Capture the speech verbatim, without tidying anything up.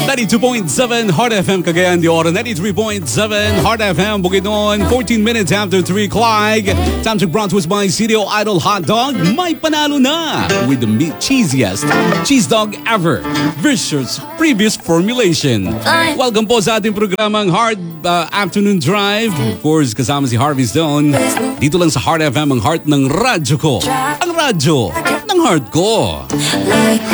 ninety-two point seven Heart F M Cagayan de Oro, ninety-three point seven Heart F M Bukidnon, fourteen minutes after three o'clock. Time to brought to us by C D O Idol Hot Dog. May panalo na with the meat cheesiest cheese dog ever versus previous formulation. Welcome po sa ating programang Heart uh, Afternoon Drive. Of course, kasama si Harvey Stone. Dito lang sa Heart F M, ang heart ng radyo ko. Ang radyo ng heart ko.